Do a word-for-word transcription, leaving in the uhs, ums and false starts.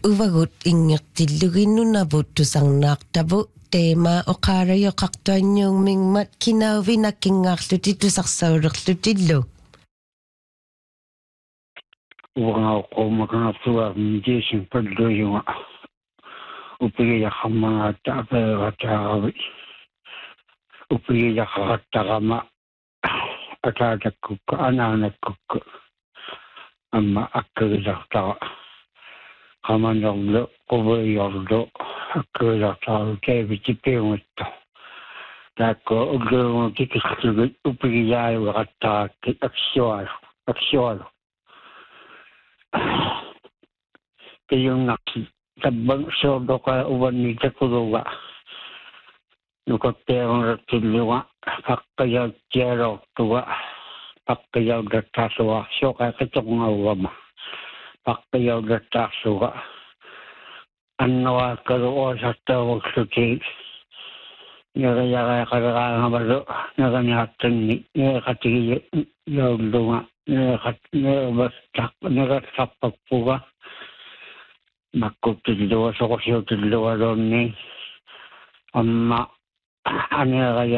Uvagut ingirtilluginnunavut tusarnaartavu teema oqaarayoqartuanniungmingmat kinauvinakkingaarluti tusarsaulерlutillu. Uqaaqquumakanartuga miisin palluyunga upigiaqammagaata apeerataavi upigiaqaqattaqama ataatakukka anaanakkukka amma akkagisartaqa qamanerlu quviyorlu akkagisartaaru teevitipiungitta taakko ulluungu tikillugit upigiyaayuqattaqakki aksualu aksualu kayunngaqsi tabbang sordoqa uvannitakuluga nukappeerunartilluga paqqajautialortuga paqqajaudattaarsuga soqaqitoqngauggama paqqajaudattaarsuga annuaakkalu oosartaavuksluti nagayaqaqaleraangamalu naganiartanni neqatigi yaulluga neqat neqattaq neqatsarpappuga makkuttilluga soqorsiutilluga loonni amma aneeraya